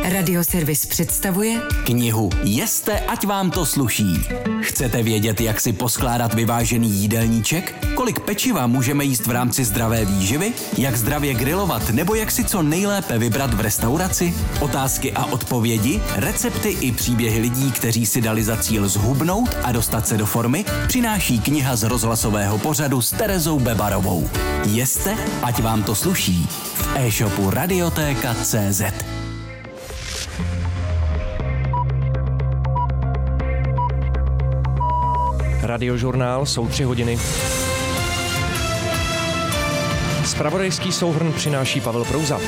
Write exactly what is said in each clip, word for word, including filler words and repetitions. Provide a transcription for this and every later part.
Radioservis představuje knihu Jeste, ať vám to sluší. Chcete vědět, jak si poskládat vyvážený jídelníček? Kolik pečiva můžeme jíst v rámci zdravé výživy? Jak zdravě grilovat nebo jak si co nejlépe vybrat v restauraci? Otázky a odpovědi, recepty i příběhy lidí, kteří si dali za cíl zhubnout a dostat se do formy, přináší kniha z rozhlasového pořadu s Terezou Bebarovou. Jeste, ať vám to sluší. V e-shopu Radiotéka tečka cé zet. Radiožurnál, jsou tři hodiny. Zpravodajský souhrn přináší Pavel Prouza.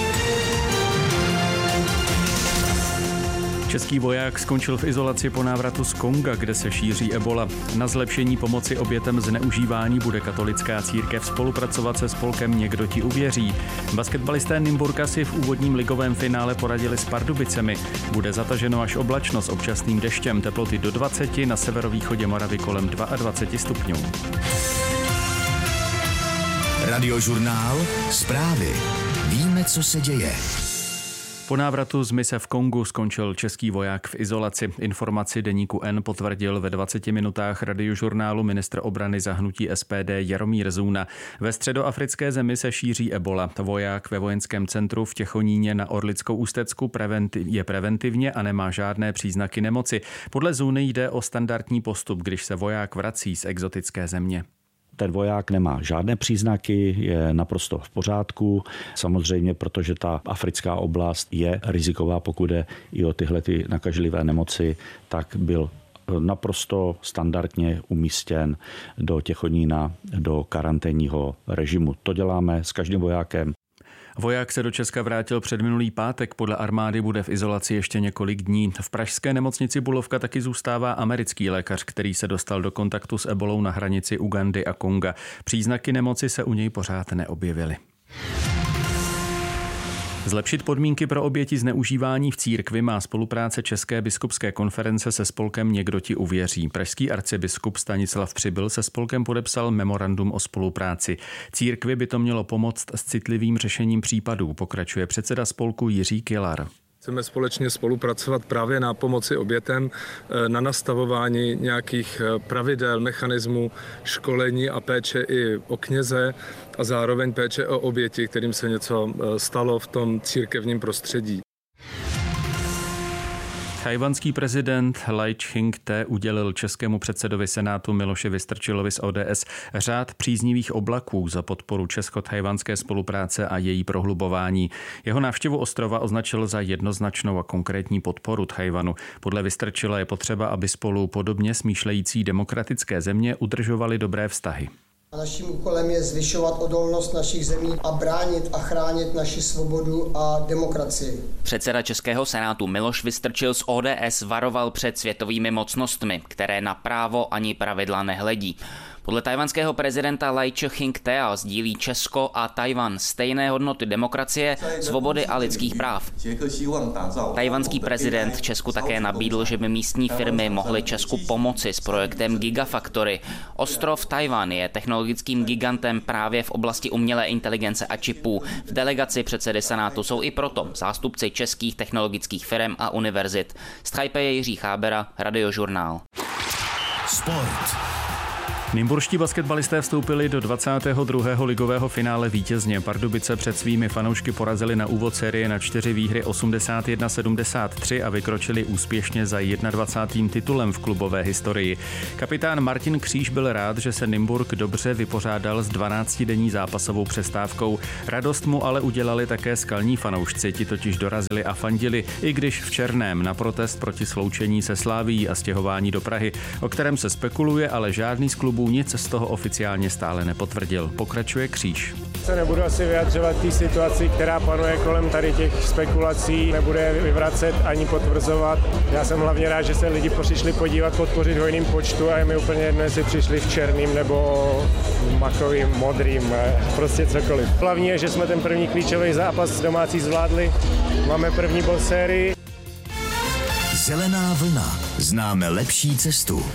Český voják skončil v izolaci po návratu z Konga, kde se šíří ebola. Na zlepšení pomoci obětem zneužívání bude katolická církev spolupracovat se spolkem Někdo ti uvěří. Basketbalisté Nymburka si v úvodním ligovém finále poradili s Pardubicemi. Bude zataženo až oblačno s občasným deštěm, teploty do dvaceti, na severovýchodě Moravy kolem dvacet dva stupňů. Radiožurnál, zprávy. Víme, co se děje. Po návratu z mise v Kongu skončil český voják v izolaci. Informaci deníku N potvrdil ve dvaceti minutách radiožurnálu ministr obrany za hnutí S P D Jaromír Zůna. Ve středoafrické zemi se šíří ebola. Voják ve vojenském centru v Těchoníně na Orlickou Ústecku je preventivně a nemá žádné příznaky nemoci. Podle Zůny jde o standardní postup, když se voják vrací z exotické země. Ten voják nemá žádné příznaky, je naprosto v pořádku. Samozřejmě, protože ta africká oblast je riziková, pokud jde i o tyhle ty nakažlivé nemoci, tak byl naprosto standardně umístěn do Těchonína, do karanténního režimu. To děláme s každým vojákem. Voják se do Česka vrátil předminulý pátek, podle armády bude v izolaci ještě několik dní. V pražské nemocnici Bulovka taky zůstává americký lékař, který se dostal do kontaktu s ebolou na hranici Ugandy a Konga. Příznaky nemoci se u něj pořád neobjevily. Zlepšit podmínky pro oběti zneužívání v církvi má spolupráce České biskupské konference se spolkem Někdo ti uvěří. Pražský arcibiskup Stanislav Přibyl se spolkem podepsal memorandum o spolupráci. Církvi by to mělo pomoct s citlivým řešením případů, pokračuje předseda spolku Jiří Kilar. Chceme společně spolupracovat právě na pomoci obětem, na nastavování nějakých pravidel, mechanismů, školení a péče i o kněze a zároveň péče o oběti, kterým se něco stalo v tom církevním prostředí. Tchajwanský prezident Lai Ching-te udělil českému předsedovi Senátu Miloši Vystrčilovi z O D S řád příznivých oblaků za podporu česko-tchajwanské spolupráce a její prohlubování. Jeho návštěvu ostrova označil za jednoznačnou a konkrétní podporu Tchajwanu. Podle Vystrčila je potřeba, aby spolu podobně smýšlející demokratické země udržovaly dobré vztahy. Naším úkolem je zvyšovat odolnost našich zemí a bránit a chránit naši svobodu a demokracii. Předseda Českého senátu Miloš Vystrčil z O D S varoval před světovými mocnostmi, které na právo ani pravidla nehledí. Podle tajvanského prezidenta Lai Ching-tea sdílí Česko a Tajvan stejné hodnoty demokracie, svobody a lidských práv. Tajvanský prezident Česku také nabídl, že by místní firmy mohly Česku pomoci s projektem Gigafactory. Ostrov Tajvan je technologickým gigantem právě v oblasti umělé inteligence a čipů. V delegaci předsedy senátu jsou i proto zástupci českých technologických firm a univerzit. Z Taipei Jiří Chábera, Radiožurnál. Sport. Nymburští basketbalisté vstoupili do dvacátého druhého ligového finále vítězně. Pardubice před svými fanoušky porazili na úvod série na čtyři výhry osmdesát jedna sedmdesát tři a vykročili úspěšně za dvacátým prvním titulem v klubové historii. Kapitán Martin Kříž byl rád, že se Nymburk dobře vypořádal s dvanáctidenní zápasovou přestávkou. Radost mu ale udělali také skalní fanoušci, ti totiž dorazili a fandili, i když v černém, na protest proti sloučení se Slavií a stěhování do Prahy, o kterém se spekuluje, ale žádný z klubů nic z toho oficiálně stále nepotvrdil. Pokračuje Kříž. Se nebudu asi vyjadřovat té situaci, která panuje kolem tady těch spekulací, nebudu je vyvracet ani potvrzovat. Já jsem hlavně rád, že se lidi přišli podívat, podpořit v hojným počtu a je mi úplně jedno, jestli přišli v černým nebo makovým, modrým, prostě cokoliv. Hlavní je, že jsme ten první klíčový zápas domácí zvládli, máme první bod sérii. Zelená vlna. Známe lepší cestu.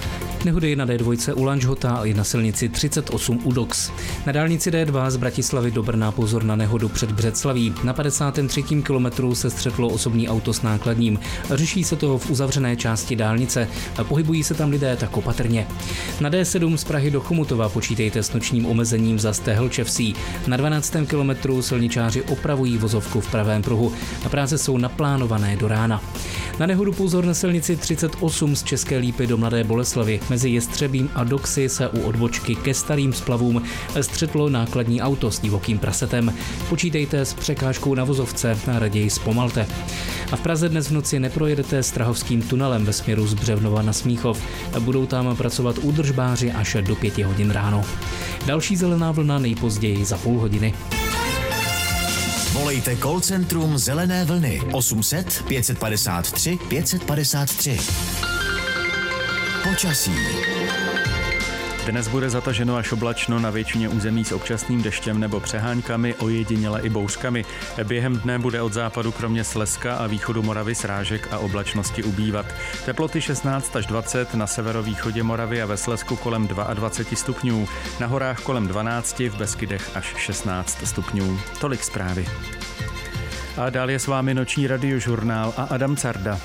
Nehody na dé dva u Lanžhota i na silnici třicet osm u Dox. Na dálnici dé dva z Bratislavy do Brna pozor na nehodu před Břeclaví. Na padesátém třetím kilometru se střetlo osobní auto s nákladním. Řeší se to v uzavřené části dálnice. Pohybují se tam lidé tak opatrně. Na dé sedm z Prahy do Chomutova počítejte s nočním omezením za Stehlčevsí. Na dvanáctém kilometru silničáři opravují vozovku v pravém pruhu. A práce jsou naplánované do rána. Na nehodu pozor na silnici třicet osm z České Lípy do Mladé Boleslavi. Mezi Jestřebím a Doxy se u odbočky ke Starým Splavům střetlo nákladní auto s divokým prasetem. Počítejte s překážkou na vozovce a raději zpomalte. A v Praze dnes v noci neprojedete Strahovským tunelem ve směru z Břevnova na Smíchov. Budou tam pracovat údržbáři až do pěti hodin ráno. Další zelená vlna nejpozději za půl hodiny. Volejte call centrum Zelené vlny osm set pět padesát tři pět padesát tři. Počasí. Dnes bude zataženo až oblačno na většině území s občasným deštěm nebo přeháňkami, ojediněle i bouřkami. Během dne bude od západu kromě Slezska a východu Moravy srážek a oblačnosti ubývat. Teploty šestnáct až dvacet, na severovýchodě Moravy a ve Slezsku kolem dvacet dva stupňů, na horách kolem dvanáct, v Beskydech až šestnáct stupňů. Tolik zprávy. A dál je s vámi noční radiožurnál a Adam Carda.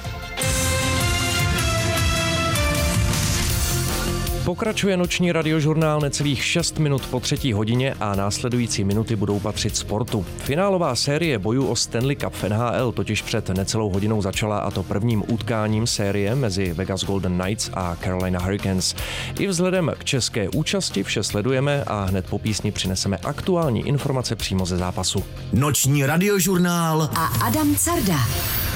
Pokračuje noční radiožurnál necelých šest minut po třetí hodině a následující minuty budou patřit sportu. Finálová série bojů o Stanley Cup v N H L totiž před necelou hodinou začala, a to prvním utkáním série mezi Vegas Golden Knights a Carolina Hurricanes. I vzhledem k české účasti vše sledujeme a hned po písni přineseme aktuální informace přímo ze zápasu. Noční radiožurnál a Adam Carda.